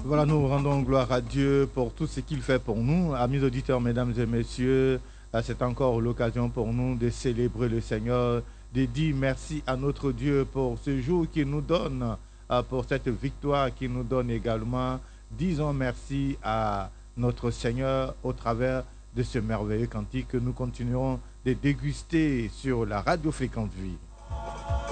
Voilà, nous rendons gloire à Dieu pour tout ce qu'il fait pour nous. Amis auditeurs, mesdames et messieurs, c'est encore l'occasion pour nous de célébrer le Seigneur, de dire merci à notre Dieu pour ce jour qu'il nous donne, pour cette victoire qu'il nous donne également. Disons merci à notre Seigneur au travers de ce merveilleux cantique que nous continuerons de déguster sur la radio Fréquente Vie.